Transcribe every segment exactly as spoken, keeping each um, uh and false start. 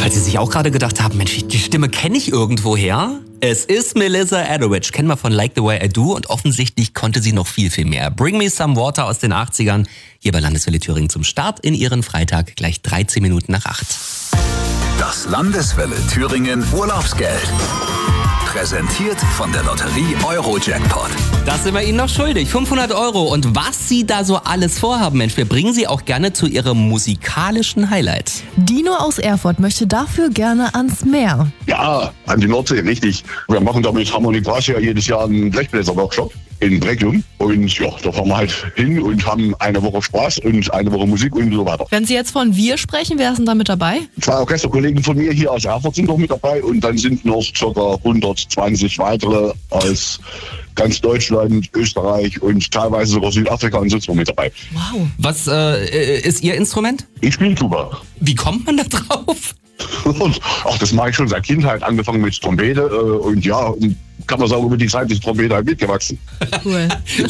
Falls Sie sich auch gerade gedacht haben, Mensch, die Stimme kenne ich irgendwoher. Es ist Melissa Etheridge, kennen wir von Like the Way I Do und offensichtlich konnte sie noch viel, viel mehr. Bring Me Some Water aus den achtzigern, hier bei Landeswelle Thüringen zum Start in Ihren Freitag, gleich dreizehn Minuten nach acht. Das Landeswelle Thüringen Urlaubsgeld. Präsentiert von der Lotterie Euro-Jackpot. Das sind wir Ihnen noch schuldig. fünfhundert Euro. Und was Sie da so alles vorhaben, Mensch, wir bringen Sie auch gerne zu Ihrem musikalischen Highlight. Dino aus Erfurt möchte dafür gerne ans Meer. Ja, an die Nordsee, richtig. Wir machen damit Harmonie Brasia jedes Jahr einen Blechbläser-Workshop in Brecklum. Und ja, da fahren wir halt hin und haben eine Woche Spaß und eine Woche Musik und so weiter. Wenn Sie jetzt von wir sprechen, wer ist denn da mit dabei? Zwei Orchesterkollegen von mir hier aus Erfurt sind noch mit dabei und dann sind noch ca. hundertzwanzig weitere aus ganz Deutschland, Österreich und teilweise sogar Südafrika und sonst wo mit dabei. Wow. Was äh, ist Ihr Instrument? Ich spiele Tuba. Wie kommt man da drauf? Und, ach, das mache ich schon seit Kindheit, angefangen mit Trompete äh, und ja, und kann man sagen, über die Zeit ist Trompete halt mitgewachsen. Cool.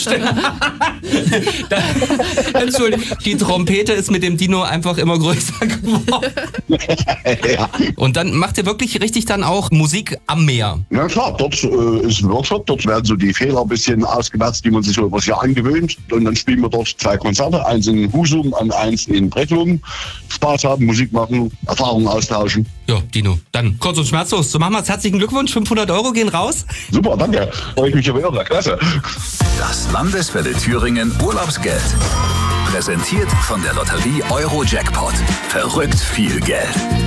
da, Entschuldigung, die Trompete ist mit dem Dino einfach immer größer geworden. Ja. Und dann macht ihr wirklich richtig dann auch Musik am Meer? Na klar, dort äh, ist ein Workshop, dort werden so die Fehler ein bisschen ausgemerzt, die man sich so über das Jahr angewöhnt. Und dann spielen wir dort zwei Konzerte, eins in Husum und eins in Brecklum. Spaß haben, Musik machen, Erfahrungen austauschen. Ja, Dino, dann kurz und schmerzlos. So machen wir es. Herzlichen Glückwunsch, fünfhundert Euro gehen raus. Super, danke. Freue ich mich über Ihre Klasse. Das Landeswelle Thüringen Urlaubsgeld. Präsentiert von der Lotterie Euro-Jackpot. Verrückt viel Geld.